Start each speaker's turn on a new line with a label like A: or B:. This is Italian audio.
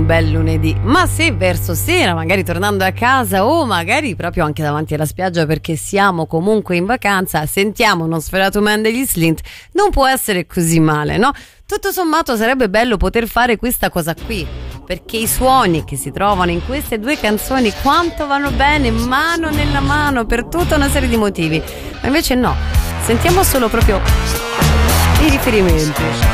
A: un bel lunedì. Ma se verso sera, magari tornando a casa o magari proprio anche davanti alla spiaggia perché siamo comunque in vacanza, sentiamo uno Sferato Man degli Slint, non può essere così male, no? Tutto sommato sarebbe bello poter fare questa cosa qui, perché i suoni che si trovano in queste due canzoni quanto vanno bene mano nella mano per tutta una serie di motivi. Ma invece no, sentiamo solo proprio i riferimenti.